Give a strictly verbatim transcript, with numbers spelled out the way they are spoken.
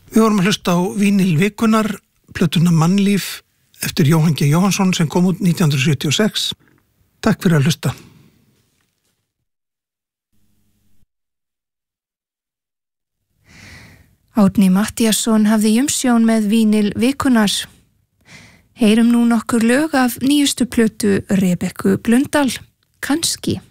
Við vorum að hlusta á Vínil vikunar, plötuna Mannlíf eftir Jóhann G. Jóhannsson sem kom út nítján hundruð sjötíu og sex. Takk fyrir að hlusta. Árni Matthíasson hafði umsjón með Vínil vikunar. Heyrum nú nokkur lög af nýjustu plötu Rebekku Blöndal, Kannski.